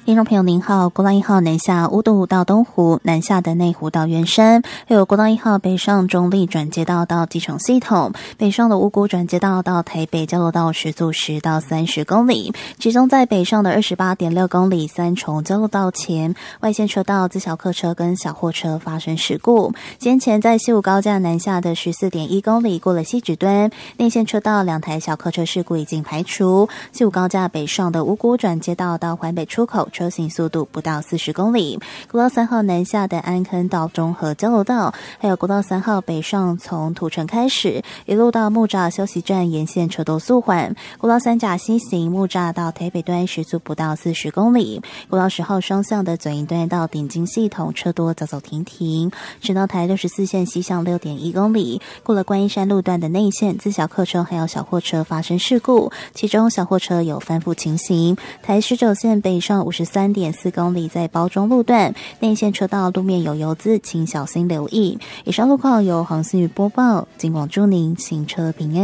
听众朋友您好，国道1号南下乌度到东湖，南下的内湖到圆山，还有国道1号北上中立转接道到基隆系统，北上的五股转接道到台北交流道时速10到30公里，其中在北上的 28.6 公里三重交流道前外线车道自小客车跟小货车发生事故，先前在西武高架南下的 14.1 公里过了西指端，内线车道2台小客车事故已经排除，西武高架北上的五股转接道到环北出口车行速度不到40公里，国道3号南下的安坑到中和交流道，还有国道3号北上从土城开始，一路到木栅休息站沿线车都速缓，国道3甲西行木栅到台北端时速不到40公里，国道10号双向的左营端到顶金系统车多走走停停，直到台64线西向 6.1 公里，过了观音山路段的内线自小客车还有小货车发生事故，其中小货车有翻覆情形，台19线北上53.4 公里在包中路段内线车道路面有油渍，请小心留意。以上路况由黄思雨播报，金广祝您行车平安。